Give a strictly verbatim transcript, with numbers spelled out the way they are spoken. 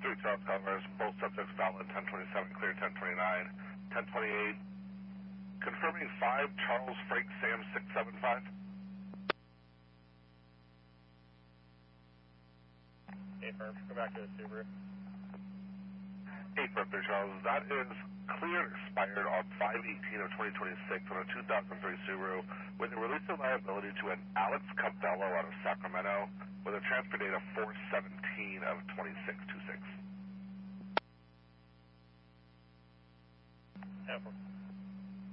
two Charles Covers, both subjects valid, ten twenty-seven clear, ten twenty-nine, ten twenty-eight. Confirming five Charles Frank Sam six seven five. Hey, firm, go back to the Subaru. eight Berkeley Charles, that is clear and expired on five eighteen of twenty twenty-six on a two thousand three Subaru with a release of liability to an Alex Cabello out of Sacramento with a transfer date of four seventeen of twenty-six twenty-six. ten four.